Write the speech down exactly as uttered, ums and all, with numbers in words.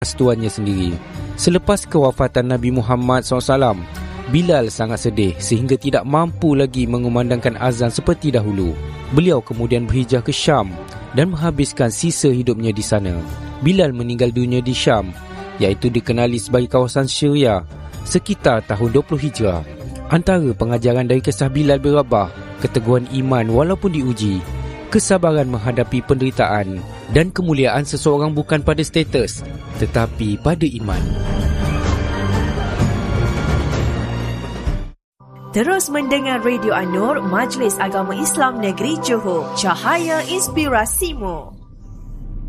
tuannya sendiri. Selepas kewafatan Nabi Muhammad sallallahu alaihi wasallam, Bilal sangat sedih sehingga tidak mampu lagi mengumandangkan azan seperti dahulu. Beliau kemudian berhijrah ke Syam dan menghabiskan sisa hidupnya di sana. Bilal meninggal dunia di Syam, iaitu dikenali sebagai kawasan Syria, sekitar tahun dua puluh Hijrah. Antara pengajaran dari kisah Bilal bin Rabah, keteguhan iman walaupun diuji, kesabaran menghadapi penderitaan, dan kemuliaan seseorang bukan pada status tetapi pada iman. Terus mendengar Radio An-Nur, Majlis Agama Islam Negeri Johor, cahaya inspirasimu.